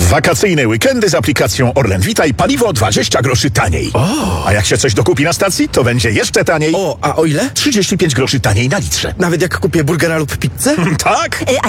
Wakacyjne weekendy z aplikacją Orlen Witaj, paliwo 20 groszy taniej. A jak się coś dokupi na stacji, to będzie jeszcze taniej. O, a o ile? 35 groszy taniej na litrze. Nawet jak kupię burgera lub pizzę? Tak? A